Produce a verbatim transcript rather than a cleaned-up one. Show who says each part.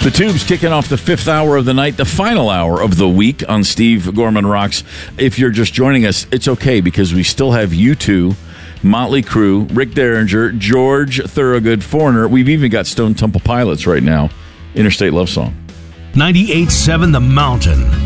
Speaker 1: The Tubes kicking off the fifth hour of the night, the final hour of the week on Steve Gorman Rocks. If you're just joining us, it's okay because we still have U two, Motley Crue, Rick Derringer, George Thorogood, Foreigner. We've even got Stone Temple Pilots right now. Interstate Love Song.
Speaker 2: ninety-eight point seven The Mountain.